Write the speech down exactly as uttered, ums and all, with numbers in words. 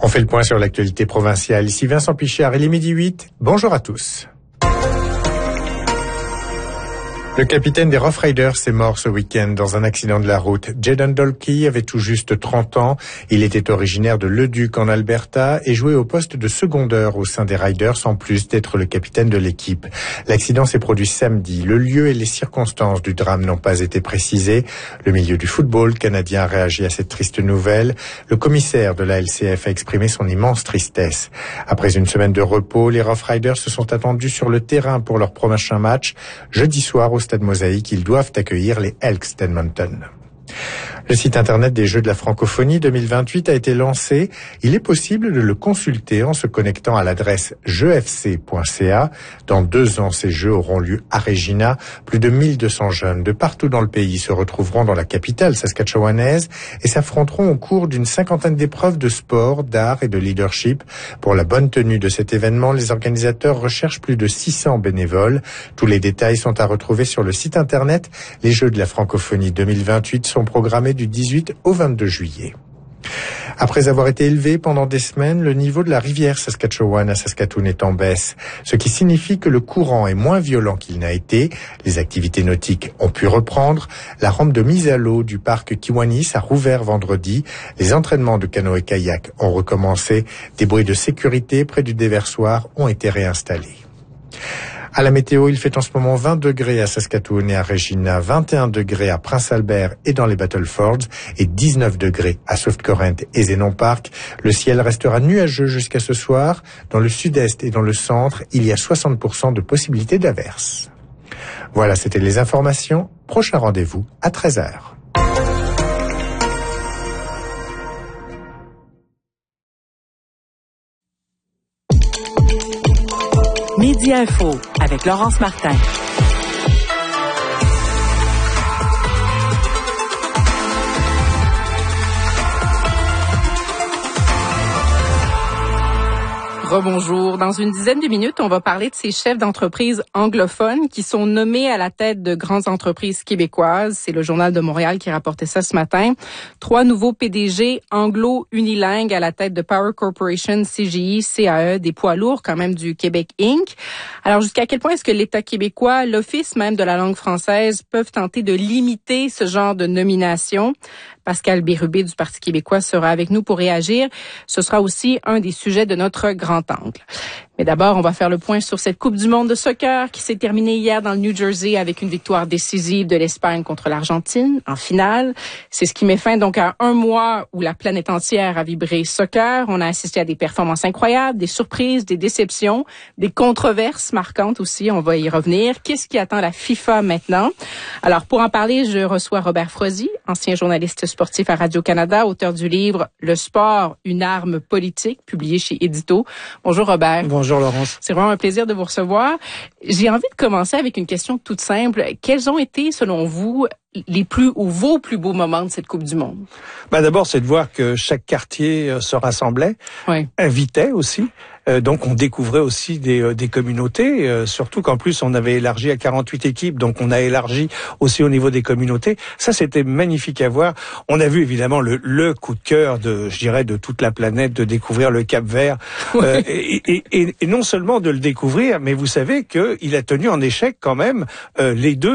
On fait le point sur l'actualité provinciale. Ici Vincent Pichard, il est midi huit. Bonjour à tous. Le capitaine des Rough Riders est mort ce week-end dans un accident de la route. Jaden Dolkey avait tout juste trente ans. Il était originaire de Leduc en Alberta et jouait au poste de secondeur au sein des Riders en plus d'être le capitaine de l'équipe. L'accident s'est produit samedi. Le lieu et les circonstances du drame n'ont pas été précisés. Le milieu du football canadien a réagi à cette triste nouvelle. Le commissaire de la L C F a exprimé son immense tristesse. Après une semaine de repos, les Rough Riders se sont attendus sur le terrain pour leur prochain match. Jeudi soir au Stade Mosaïque, ils doivent accueillir les Elks d'Edmonton. Le site internet des Jeux de la francophonie deux mille vingt-huit a été lancé. Il est possible de le consulter en se connectant à l'adresse jeux f c point c a. Dans deux ans, ces Jeux auront lieu à Regina. Plus de mille deux cents jeunes de partout dans le pays se retrouveront dans la capitale saskatchewanaise et s'affronteront au cours d'une cinquantaine d'épreuves de sport, d'art et de leadership. Pour la bonne tenue de cet événement, les organisateurs recherchent plus de six cents bénévoles. Tous les détails sont à retrouver sur le site internet. Les Jeux de la francophonie deux mille vingt-huit sont programmés du dix-huit au vingt-deux juillet. Après avoir été élevé pendant des semaines, le niveau de la rivière Saskatchewan à Saskatoon est en baisse, ce qui signifie que le courant est moins violent qu'il n'a été. Les activités nautiques ont pu reprendre. La rampe de mise à l'eau du parc Kiwanis a rouvert vendredi. Les entraînements de canoë-kayak ont recommencé. Des bruits de sécurité près du déversoir ont été réinstallés. À la météo, il fait en ce moment vingt degrés à Saskatoon et à Regina, vingt et un degrés à Prince-Albert et dans les Battlefords et dix-neuf degrés à Soft Current et Zenon Park. Le ciel restera nuageux jusqu'à ce soir. Dans le sud-est et dans le centre, il y a soixante pour cent de possibilité d'averse. Voilà, c'était les informations. Prochain rendez-vous à treize heures. Midi Info avec Laurence Martin. Rebonjour. Dans une dizaine de minutes, on va parler de ces chefs d'entreprise anglophones qui sont nommés à la tête de grandes entreprises québécoises. C'est le Journal de Montréal qui rapportait ça ce matin. Trois nouveaux P D G anglo-unilingues à la tête de Power Corporation, C G I, C A E, des poids lourds quand même du Québec Incorporé. Alors, jusqu'à quel point est-ce que l'État québécois, l'Office même de la langue française, peuvent tenter de limiter ce genre de nomination? Pascal Bérubé du Parti québécois sera avec nous pour réagir. Ce sera aussi un des sujets de notre grand angle. Mais d'abord, on va faire le point sur cette Coupe du monde de soccer qui s'est terminée hier dans le New Jersey avec une victoire décisive de l'Espagne contre l'Argentine en finale. C'est ce qui met fin donc à un mois où la planète entière a vibré soccer. On a assisté à des performances incroyables, des surprises, des déceptions, des controverses marquantes aussi. On va y revenir. Qu'est-ce qui attend la FIFA maintenant? Alors, pour en parler, je reçois Robert Frozy, ancien journaliste sportif à Radio-Canada, auteur du livre « Le sport, une arme politique », publié chez Édito. Bonjour Robert. Bonjour Laurence. C'est vraiment un plaisir de vous recevoir. J'ai envie de commencer avec une question toute simple. Quels ont été, selon vous, les plus ou vos plus beaux moments de cette Coupe du monde? Ben d'abord, c'est de voir que chaque quartier se rassemblait, oui. invitait aussi. Euh, donc on découvrait aussi des, euh, des communautés, euh, surtout qu'en plus on avait élargi à quarante-huit équipes, donc on a élargi aussi au niveau des communautés. Ça, c'était magnifique à voir. On a vu évidemment le, le coup de cœur de, je dirais, de toute la planète, de découvrir le Cap-Vert, oui. euh, et, et, et, et non seulement de le découvrir, mais vous savez qu'il a tenu en échec quand même euh, les deux